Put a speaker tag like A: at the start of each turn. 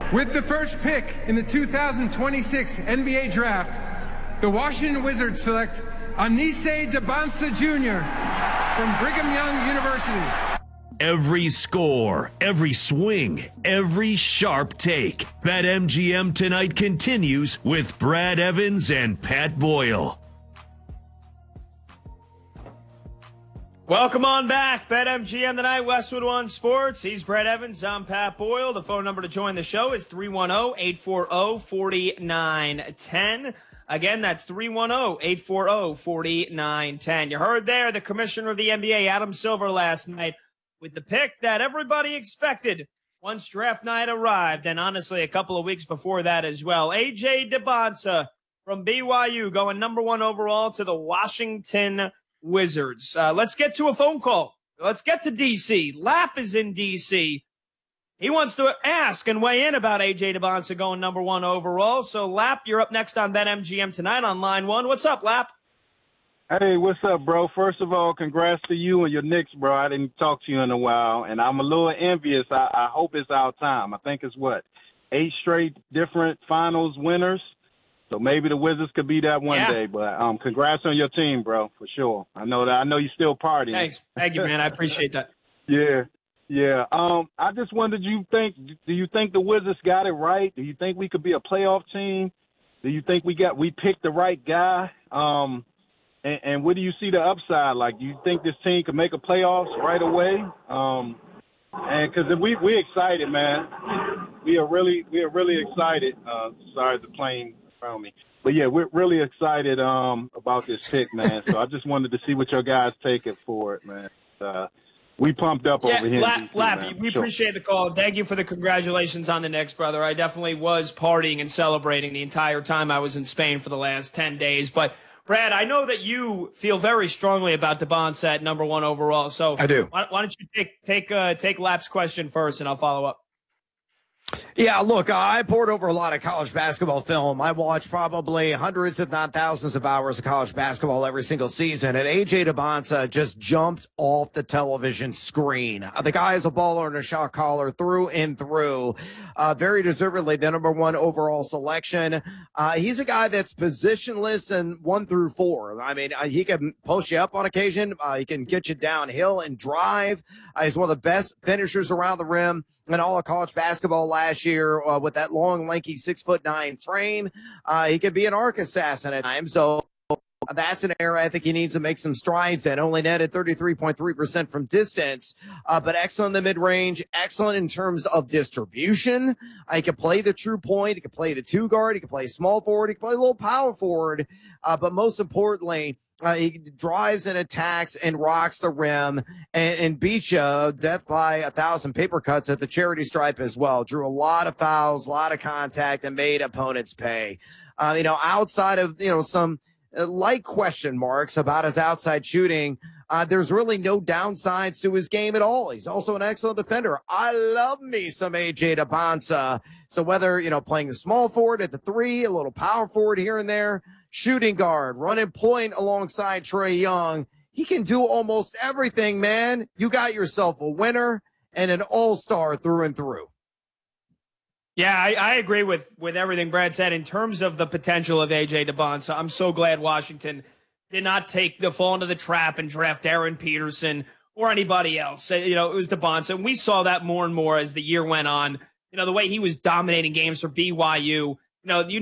A: With the first pick in the 2026 NBA Draft, the Washington Wizards select Anise Debonsa Jr. from Brigham Young University.
B: Every score, every swing, every sharp take. BetMGM tonight continues with Brad Evans and Pat Boyle.
C: Welcome on back. BetMGM tonight, Westwood One Sports. He's Brad Evans. I'm Pat Boyle. The phone number to join the show is 310-840-4910. Again, that's 310-840-4910. You heard there the commissioner of the NBA, Adam Silver, last night with the pick that everybody expected once draft night arrived, and honestly a couple of weeks before that as well. A.J. Debonsa from BYU going number 1 overall to the Washington Wizards. Let's get to a phone call. Let's get to D.C. Lap is in D.C. He wants to ask and weigh in about A.J. Debonsa going number 1 overall. So, Lap, you're up next on BetMGM tonight on line 1. What's up, Lap?
D: Hey, what's up, bro? First of all, congrats to you and your Knicks, bro. I didn't talk to you in a while, and I'm a little envious. I hope it's our time. I think it's, 8 straight different finals winners? So maybe the Wizards could be that one day. But congrats on your team, bro, for sure. I know you're still partying.
C: Thanks. Thank you, man. I appreciate that.
D: Yeah. I just wondered, do you think the Wizards got it right? Do you think we could be a playoff team? Do you think we picked the right guy? And what do you see the upside? Like, do you think this team could make a playoffs right away? And because we're excited, man. We are really excited. Sorry, the plane around me. But yeah, we're really excited about this pick, man. So I just wanted to see what your guys take it for it, man. We pumped up over here.
C: Lappy, we appreciate the call. Thank you for the congratulations on the Knicks, brother. I definitely was partying and celebrating the entire time I was in Spain for the last 10 days. But, Brad, I know that you feel very strongly about Debonsa at number 1 overall. So
E: I do.
C: Why don't you take Lap's question first, and I'll follow up.
E: Yeah, look, I poured over a lot of college basketball film. I watched probably hundreds, if not thousands of hours of college basketball every single season. And A.J. Debonsa just jumped off the television screen. The guy is a baller and a shot caller through and through. Very deservedly the number 1 overall selection. He's a guy that's positionless in 1 through 4. I mean, he can post you up on occasion. He can get you downhill and drive. He's one of the best finishers around the rim in all of college basketball last year with that long, lanky 6'9" frame. He could be an arc assassin at times. So that's an area I think he needs to make some strides in. Only netted 33.3% from distance, but excellent in the mid-range, excellent in terms of distribution. He can play the true point. He can play the 2 guard. He can play small forward. He can play a little power forward. But most importantly, he drives and attacks and rocks the rim and beats you death by 1,000 paper cuts at the charity stripe as well. Drew a lot of fouls, a lot of contact, and made opponents pay. Outside of, some light question marks about his outside shooting, there's really no downsides to his game at all. He's also an excellent defender. I love me some A.J. Debonsa. So whether, playing the small forward at the 3, a little power forward here and there, shooting guard, running point alongside Trae Young, he can do almost everything, man. You got yourself a winner and an all-star through and through.
C: Yeah, I agree with everything Brad said in terms of the potential of A.J. Debonsa. I'm so glad Washington did not fall into the trap and draft Aaron Peterson or anybody else. It was Debonsa. And we saw that more and more as the year went on. The way he was dominating games for BYU. You